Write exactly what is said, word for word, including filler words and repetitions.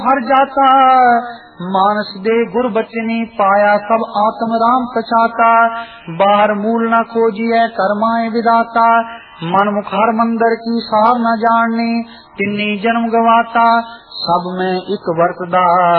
हर जाता मानस दे गुर बचनी पाया सब आत्म राम कछाता। बाहर मूल न खोजिए कर्माए विदाता मन मुख हर मंदर की सार न जाननी तिन्नी जन्म गवाता सब में एक वर्तदा